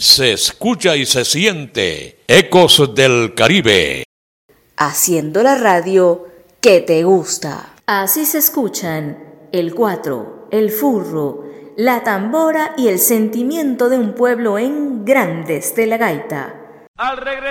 Se escucha y se siente Ecos del Caribe. Haciendo la radio que te gusta. Así se escuchan el cuatro, el furro, la tambora y el sentimiento de un pueblo en Grandes de la Gaita. Al regreso